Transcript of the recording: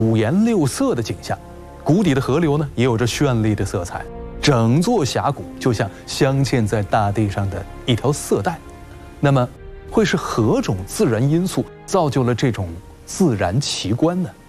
五颜六色的景象，谷底的河流呢也有着绚丽的色彩，整座峡谷就像镶嵌在大地上的一条色带。那么，会是何种自然因素造就了这种自然奇观呢？